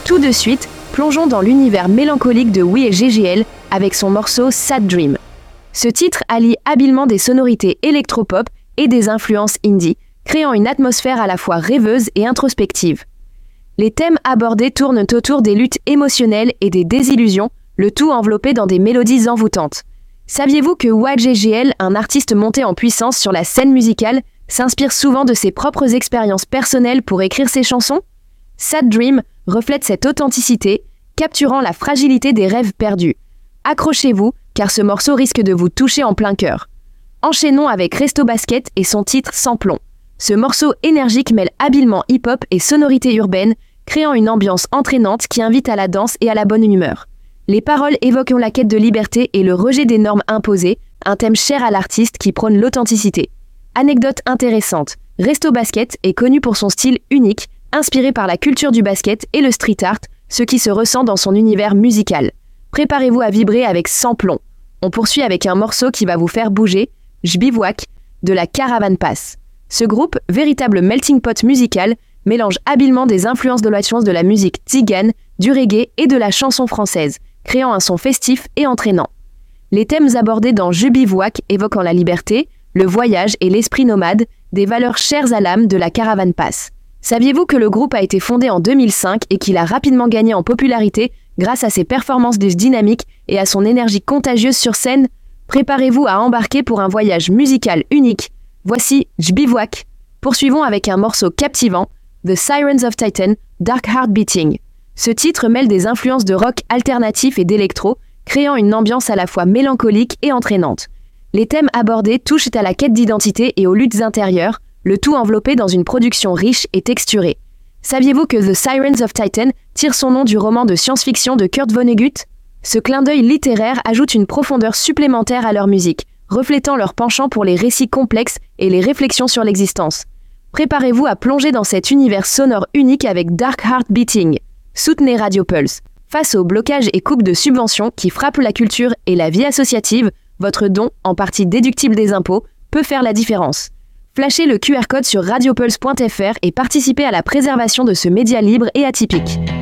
Tout de suite, plongeons dans l'univers mélancolique de Oui et GGL avec son morceau Sad Dream. Ce titre allie habilement des sonorités électropop et des influences indie, créant une atmosphère à la fois rêveuse et introspective. Les thèmes abordés tournent autour des luttes émotionnelles et des désillusions, le tout enveloppé dans des mélodies envoûtantes. Saviez-vous que YGGL, un artiste monté en puissance sur la scène musicale, s'inspire souvent de ses propres expériences personnelles pour écrire ses chansons ? Sad Dream reflète cette authenticité, capturant la fragilité des rêves perdus. Accrochez-vous, car ce morceau risque de vous toucher en plein cœur. Enchaînons avec Resto Basket et son titre Sans plomb. Ce morceau énergique mêle habilement hip-hop et sonorité urbaine, créant une ambiance entraînante qui invite à la danse et à la bonne humeur. Les paroles évoquent la quête de liberté et le rejet des normes imposées, un thème cher à l'artiste qui prône l'authenticité. Anecdote intéressante, Resto Basket est connu pour son style unique, inspiré par la culture du basket et le street art, ce qui se ressent dans son univers musical. Préparez-vous à vibrer avec Sans plomb. On poursuit avec un morceau qui va vous faire bouger, J'bivouac, de la Caravan Pass. Ce groupe, véritable melting pot musical, mélange habilement des influences de la musique tzigane, du reggae et de la chanson française, créant un son festif et entraînant. Les thèmes abordés dans J'bivouac évoquant la liberté, le voyage et l'esprit nomade, des valeurs chères à l'âme de la Caravan Pass. Saviez-vous que le groupe a été fondé en 2005 et qu'il a rapidement gagné en popularité grâce à ses performances dynamiques et à son énergie contagieuse sur scène ? Préparez-vous à embarquer pour un voyage musical unique. Voici J'bivouac. Poursuivons avec un morceau captivant, The Sirens of Titan, Dark Heart Beating. Ce titre mêle des influences de rock alternatif et d'électro, créant une ambiance à la fois mélancolique et entraînante. Les thèmes abordés touchent à la quête d'identité et aux luttes intérieures, le tout enveloppé dans une production riche et texturée. Saviez-vous que The Sirens of Titan tire son nom du roman de science-fiction de Kurt Vonnegut ? Ce clin d'œil littéraire ajoute une profondeur supplémentaire à leur musique, reflétant leur penchant pour les récits complexes et les réflexions sur l'existence. Préparez-vous à plonger dans cet univers sonore unique avec Dark Heart Beating. Soutenez Radio Pulse. Face aux blocages et coupes de subventions qui frappent la culture et la vie associative, votre don, en partie déductible des impôts, peut faire la différence. Flashez le QR code sur radiopulse.fr et participez à la préservation de ce média libre et atypique.